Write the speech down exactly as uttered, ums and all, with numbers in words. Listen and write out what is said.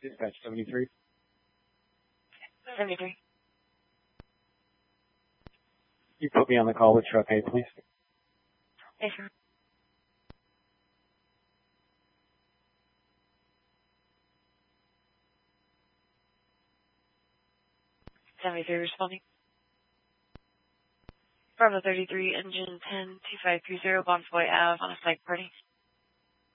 Dispatch seventy-three. seventy-three. You put me on the call with truck A, please. Yes, sir. seventy-three responding. Bravo thirty-three, engine ten two five three zero, Bonfoy Ave on a site party.